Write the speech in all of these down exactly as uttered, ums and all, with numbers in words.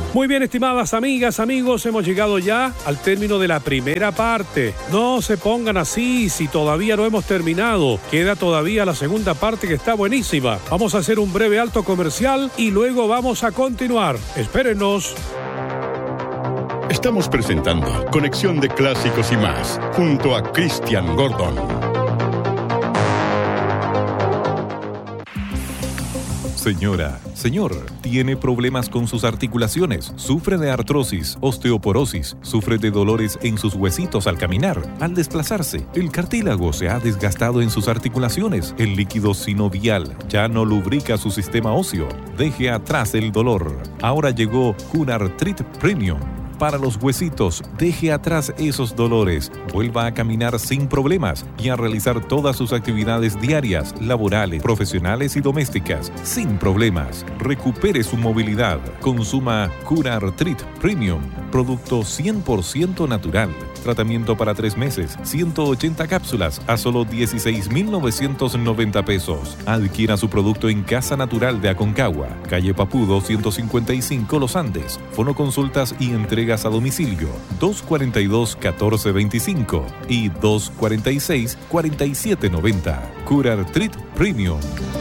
Muy bien, estimadas amigas, amigos, hemos llegado ya al término de la primera parte. No se pongan así si todavía no hemos terminado. Queda todavía la segunda parte que está buenísima. Vamos a hacer un breve alto comercial y luego vamos a continuar. Espérenos. Estamos presentando Conexión de Clásicos y Más, junto a Christian Gordon. Señora, señor, ¿tiene problemas con sus articulaciones? ¿Sufre de artrosis, osteoporosis? ¿Sufre de dolores en sus huesitos al caminar? Al desplazarse, el cartílago se ha desgastado en sus articulaciones. El líquido sinovial ya no lubrica su sistema óseo. Deje atrás el dolor. Ahora llegó Cunartrit Premium. Para los huesitos, deje atrás esos dolores, vuelva a caminar sin problemas y a realizar todas sus actividades diarias, laborales, profesionales y domésticas, sin problemas. Recupere su movilidad. Consuma Cunartrit Premium, producto cien por ciento natural. Tratamiento para tres meses, ciento ochenta cápsulas a solo dieciséis mil novecientos noventa pesos. Adquiera su producto en Casa Natural de Aconcagua, calle Papudo ciento cincuenta y cinco Los Andes. Fonoconsultas y entregas a domicilio dos cuarenta y dos, catorce veinticinco y dos cuarenta y seis, cuarenta y siete noventa. Cunartrit Premium.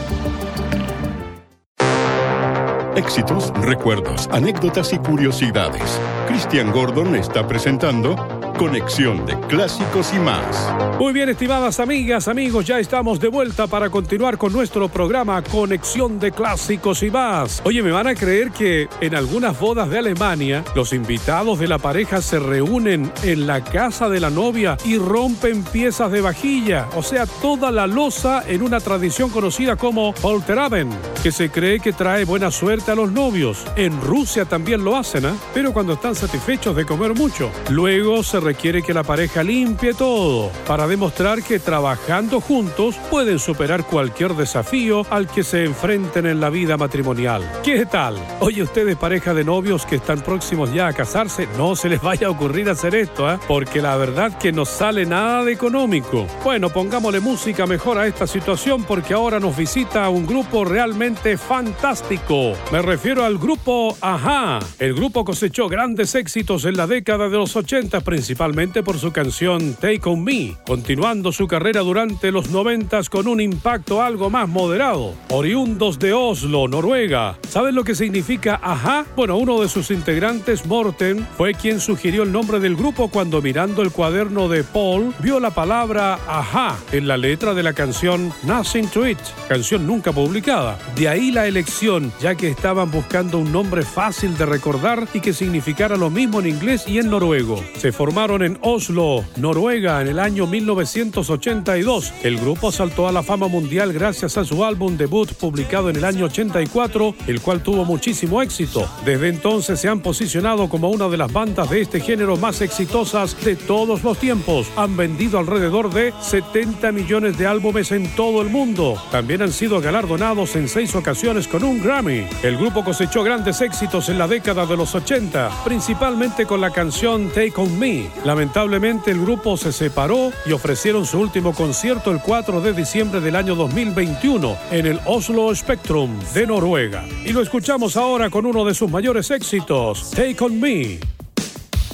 Éxitos, recuerdos, anécdotas y curiosidades. Christian Gordon está presentando Conexión de Clásicos y Más. Muy bien, estimadas amigas, amigos, ya estamos de vuelta para continuar con nuestro programa Conexión de Clásicos y Más. Oye, ¿me van a creer que en algunas bodas de Alemania los invitados de la pareja se reúnen en la casa de la novia y rompen piezas de vajilla? O sea, toda la loza en una tradición conocida como Polteraben, que se cree que trae buena suerte a los novios. En Rusia también lo hacen, ¿eh? Pero cuando están satisfechos de comer mucho. Luego se requiere que la pareja limpie todo para demostrar que trabajando juntos pueden superar cualquier desafío al que se enfrenten en la vida matrimonial. ¿Qué tal? Oye, ustedes, pareja de novios que están próximos ya a casarse, no se les vaya a ocurrir hacer esto, ¿eh? Porque la verdad que no sale nada de económico. Bueno, pongámosle música mejor a esta situación porque ahora nos visita un grupo realmente fantástico. Me refiero al grupo Ajá. El grupo cosechó grandes éxitos en la década de los ochenta, principalmente por su canción Take On Me, continuando su carrera durante los noventas con un impacto algo más moderado. Oriundos de Oslo, Noruega. ¿Saben lo que significa Ajá? Bueno, uno de sus integrantes, Morten, fue quien sugirió el nombre del grupo cuando, mirando el cuaderno de Paul, vio la palabra Ajá en la letra de la canción Nothing to It, canción nunca publicada. De ahí la elección, ya que estaban buscando un nombre fácil de recordar y que significara lo mismo en inglés y en noruego. Se formaron en Oslo, Noruega, en el año mil novecientos ochenta y dos. El grupo saltó a la fama mundial gracias a su álbum debut publicado en el año ochenta y cuatro, el cual tuvo muchísimo éxito. Desde entonces se han posicionado como una de las bandas de este género más exitosas de todos los tiempos. Han vendido alrededor de setenta millones de álbumes en todo el mundo. También han sido galardonados en seis ocasiones con un Grammy. El grupo cosechó grandes éxitos en la década de los ochenta, principalmente con la canción Take On Me. Lamentablemente el grupo se separó y ofrecieron su último concierto el cuatro de diciembre del año dos mil veintiuno en el Oslo Spectrum de Noruega. Y lo escuchamos ahora con uno de sus mayores éxitos, Take On Me.